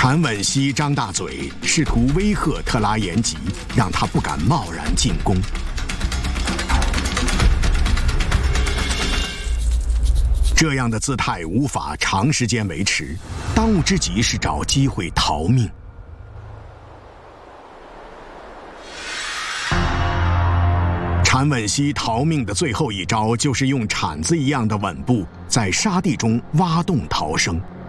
陈吻溪张大嘴，试图威吓特拉延吉，让他不敢贸然进攻。这样的姿态无法长时间维持，当务之急是找机会逃命。陈吻溪逃命的最后一招，就是用铲子一样的吻部在沙地中挖洞逃生。